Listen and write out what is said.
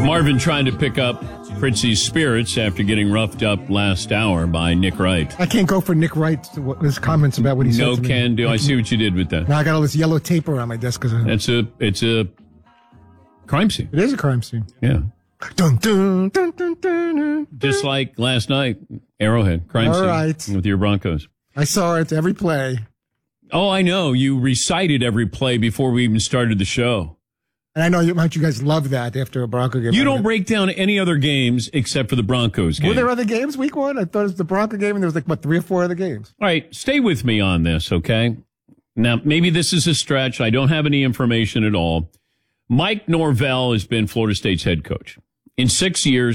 Marvin trying to pick up Fritzy's spirits after getting roughed up last hour by Nick Wright. I can't go for Nick Wright, his comments about what he said No to me. can do. I see what you did with that. Now I got all this yellow tape around my desk. It's a crime scene. It is a crime scene. Yeah. Dun, dun, dun, dun, dun, dun. Just like last night, Arrowhead, crime scene. All right. With your Broncos. I saw it every play. Oh, I know. You recited every play before we even started the show. And I know you guys love that after a Bronco game. You don't break down any other games except for the Broncos game. Were there other games week one? I thought it was the Bronco game and there was 3 or 4 other games. All right, stay with me on this, okay? Now, maybe this is a stretch. I don't have any information at all. Mike Norvell has been Florida State's head coach. In 6 years,